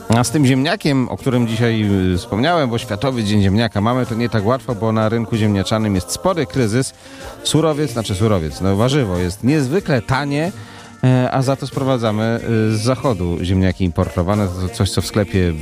A z tym ziemniakiem, o którym dzisiaj wspomniałem, bo Światowy Dzień Ziemniaka mamy, to nie tak łatwo, bo na rynku ziemniaczanym jest spory kryzys. Warzywo jest niezwykle tanie, a za to sprowadzamy z zachodu ziemniaki importowane. To coś, co w sklepie